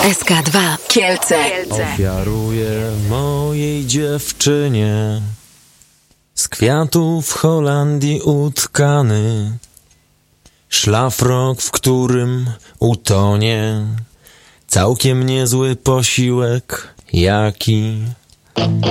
SK2 Kielce. Ofiaruję mojej dziewczynie z kwiatów w Holandii utkany szlafrok, w którym utonie całkiem niezły posiłek jaki